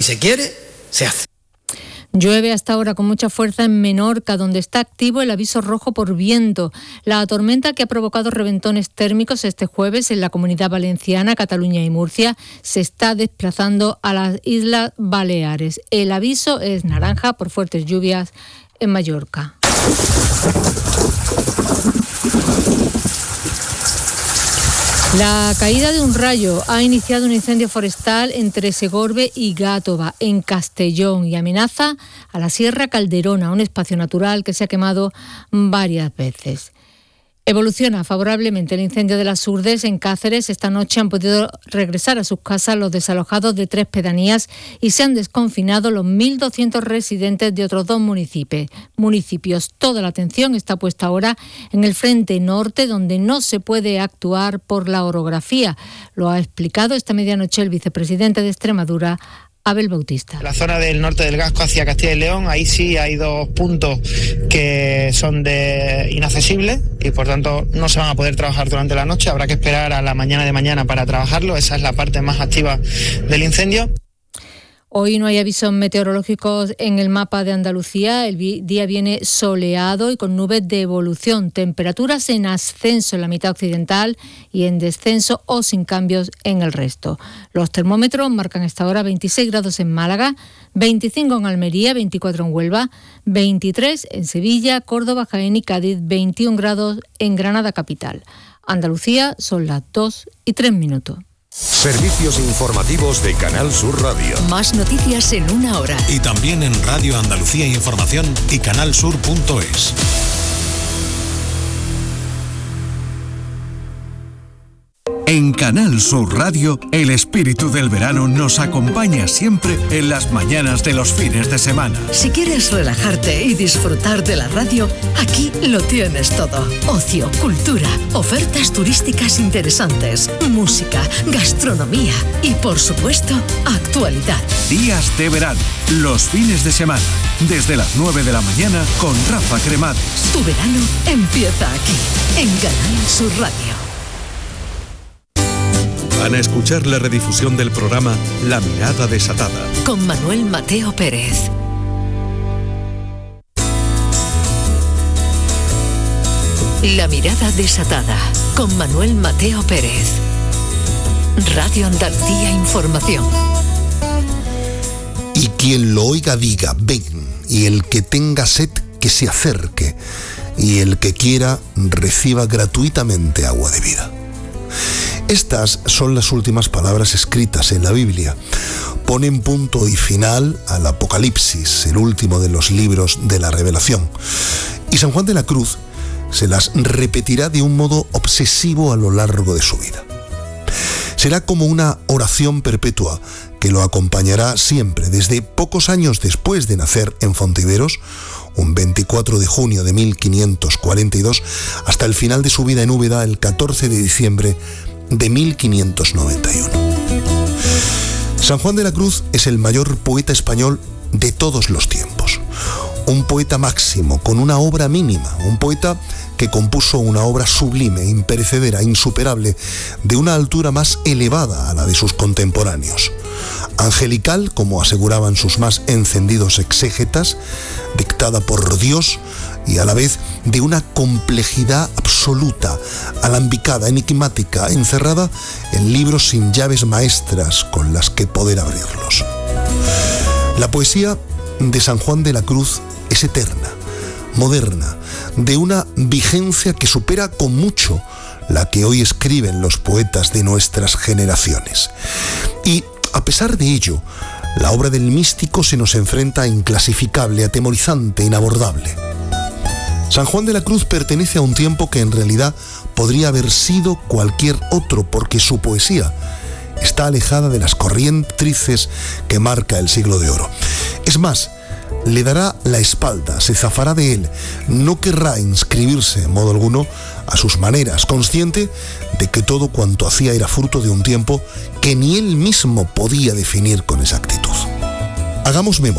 se quiere, se hace. Llueve hasta ahora con mucha fuerza en Menorca, donde está activo el aviso rojo por viento. La tormenta que ha provocado reventones térmicos este jueves en la Comunidad Valenciana, Cataluña y Murcia se está desplazando a las Islas Baleares. El aviso es naranja por fuertes lluvias en Mallorca. La caída de un rayo ha iniciado un incendio forestal entre Segorbe y Gátova, en Castellón, y amenaza a la Sierra Calderona, un espacio natural que se ha quemado varias veces. Evoluciona favorablemente el incendio de las Urdes en Cáceres. Esta noche han podido regresar a sus casas los desalojados de 3 pedanías y se han desconfinado los 1.200 residentes de otros 2 municipios. Toda la atención está puesta ahora en el frente norte, donde no se puede actuar por la orografía. Lo ha explicado esta medianoche el vicepresidente de Extremadura, Abel Bautista. La zona del norte del Gasco hacia Castilla y León, ahí sí hay 2 puntos que son inaccesibles y por tanto no se van a poder trabajar durante la noche. Habrá que esperar a la mañana de mañana para trabajarlo. Esa es la parte más activa del incendio. Hoy no hay avisos meteorológicos en el mapa de Andalucía. El día viene soleado y con nubes de evolución. Temperaturas en ascenso en la mitad occidental y en descenso o sin cambios en el resto. Los termómetros marcan hasta ahora 26 grados en Málaga, 25 en Almería, 24 en Huelva, 23 en Sevilla, Córdoba, Jaén y Cádiz, 21 grados en Granada capital. Andalucía son las 2:03. Servicios informativos de Canal Sur Radio. Más noticias en 1 hora. Y también en Radio Andalucía Información y canalsur.es. En Canal Sur Radio, el espíritu del verano nos acompaña siempre en las mañanas de los fines de semana. Si quieres relajarte y disfrutar de la radio, aquí lo tienes todo. Ocio, cultura, ofertas turísticas interesantes, música, gastronomía y, por supuesto, actualidad. Días de verano, los fines de semana, desde las 9 de la mañana con Rafa Cremades. Tu verano empieza aquí, en Canal Sur Radio. Van a escuchar la redifusión del programa La Mirada Desatada con Manuel Mateo Pérez. La Mirada Desatada con Manuel Mateo Pérez. Radio Andalucía Información. Y quien lo oiga diga, ven, y el que tenga sed que se acerque, y el que quiera reciba gratuitamente agua de vida. Estas son las últimas palabras escritas en la Biblia. Ponen punto y final al Apocalipsis, el último de los libros de la Revelación. Y San Juan de la Cruz se las repetirá de un modo obsesivo a lo largo de su vida. Será como una oración perpetua que lo acompañará siempre, desde pocos años después de nacer en Fontiveros, un 24 de junio de 1542, hasta el final de su vida en Úbeda, el 14 de diciembre de 1591. San Juan de la Cruz es el mayor poeta español de todos los tiempos. Un poeta máximo, con una obra mínima, un poeta que compuso una obra sublime, imperecedera, insuperable, de una altura más elevada a la de sus contemporáneos. Angelical, como aseguraban sus más encendidos exégetas, dictada por Dios y a la vez de una complejidad absoluta, alambicada, enigmática, encerrada en libros sin llaves maestras con las que poder abrirlos. La poesía de San Juan de la Cruz es eterna, moderna, de una vigencia que supera con mucho la que hoy escriben los poetas de nuestras generaciones. Y a pesar de ello, la obra del místico se nos enfrenta a inclasificable, atemorizante, inabordable. San Juan de la Cruz pertenece a un tiempo que en realidad podría haber sido cualquier otro, porque su poesía está alejada de las corrientes que marca el siglo de oro. Es más, le dará la espalda, se zafará de él, no querrá inscribirse en modo alguno a sus maneras, consciente de que todo cuanto hacía era fruto de un tiempo que ni él mismo podía definir con exactitud. Hagamos memoria.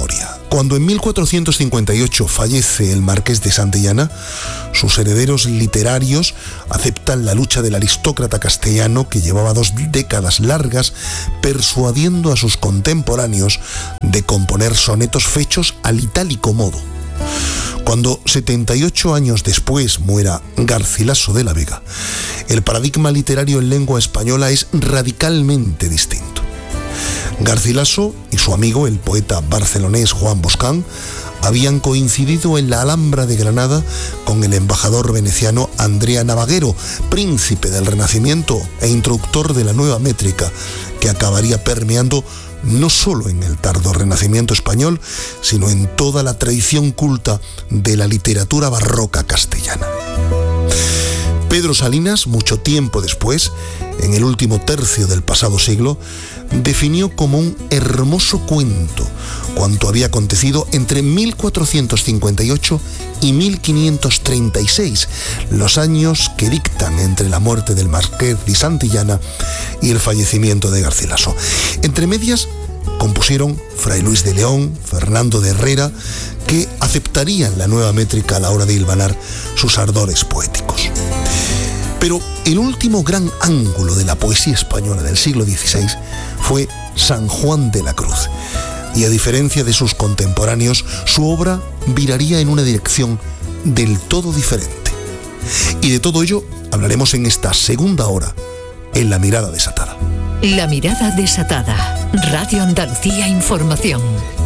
Cuando en 1458 fallece el marqués de Santillana, sus herederos literarios aceptan la lucha del aristócrata castellano que llevaba 2 décadas largas persuadiendo a sus contemporáneos de componer sonetos fechos al itálico modo. Cuando 78 años después muera Garcilaso de la Vega, el paradigma literario en lengua española es radicalmente distinto. Garcilaso y su amigo, el poeta barcelonés Juan Boscán, habían coincidido en la Alhambra de Granada con el embajador veneciano Andrea Navaguero, príncipe del Renacimiento e introductor de la nueva métrica, que acabaría permeando no solo en el tardo Renacimiento español, sino en toda la tradición culta de la literatura barroca castellana. Pedro Salinas, mucho tiempo después, en el último tercio del pasado siglo, definió como un hermoso cuento cuanto había acontecido entre 1458 y 1536, los años que dictan entre la muerte del marqués de Santillana y el fallecimiento de Garcilaso. Entre medias compusieron Fray Luis de León, Fernando de Herrera, que aceptarían la nueva métrica a la hora de hilvanar sus ardores poéticos. Pero el último gran ángulo de la poesía española del siglo XVI fue San Juan de la Cruz, y a diferencia de sus contemporáneos, su obra viraría en una dirección del todo diferente. Y de todo ello hablaremos en esta segunda hora, en La Mirada Desatada. La Mirada Desatada. Radio Andalucía Información.